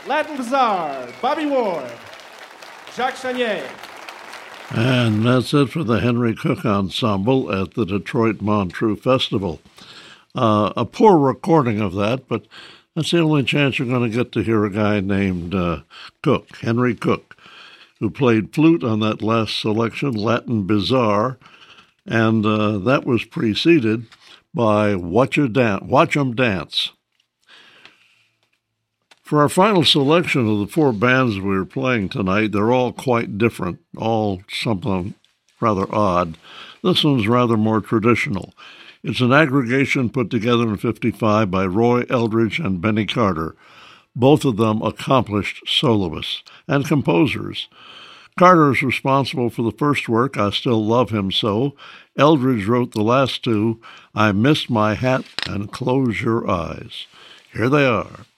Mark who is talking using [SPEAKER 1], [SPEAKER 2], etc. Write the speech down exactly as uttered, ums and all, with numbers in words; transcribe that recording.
[SPEAKER 1] Latin Bazaar, Bobby Ward, Jacques Chenier.
[SPEAKER 2] And that's it for the Henry Cook Ensemble at the Detroit Montreux Festival. Uh, a poor recording of that, but that's the only chance you're going to get to hear a guy named uh, Cook, Henry Cook, who played flute on that last selection, Latin Bazaar, and uh, that was preceded by Watch 'em Dan- Watch 'em Dance. For our final selection of the four bands we were playing tonight, they're all quite different, all something rather odd. This one's rather more traditional. It's an aggregation put together in fifty-five by Roy Eldridge and Benny Carter, both of them accomplished soloists and composers. Carter is responsible for the first work, I Still Love Him So. Eldridge wrote the last two, I Missed My Hat and Close Your Eyes. Here they are.